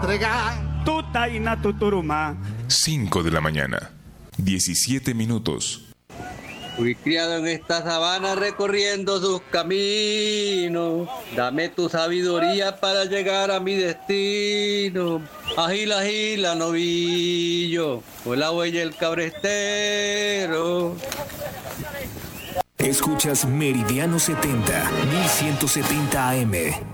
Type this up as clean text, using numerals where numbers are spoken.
entregar. Tutaina tuturuma. 5 de la mañana, 17 minutos. Fui criado en esta sabana recorriendo sus caminos. Dame tu sabiduría para llegar a mi destino. Agila, agila, novillo, con la huella el cabrestero. Escuchas Meridiano 70, 1170 AM.